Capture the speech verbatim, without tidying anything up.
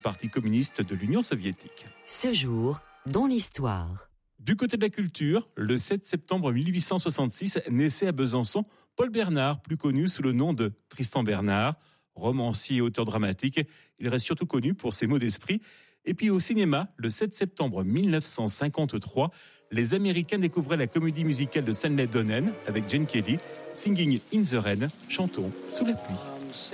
Parti communiste de l'Union soviétique. Ce jour, dans l'histoire. Du côté de la culture, le sept septembre mille huit cent soixante-six naissait à Besançon Paul Bernard, plus connu sous le nom de Tristan Bernard. Romancier et auteur dramatique, il reste surtout connu pour ses mots d'esprit. Et puis au cinéma, le sept septembre mille neuf cent cinquante-trois, les Américains découvraient la comédie musicale de Stanley Donen avec Gene Kelly, Singing in the Rain, chantons sous la pluie.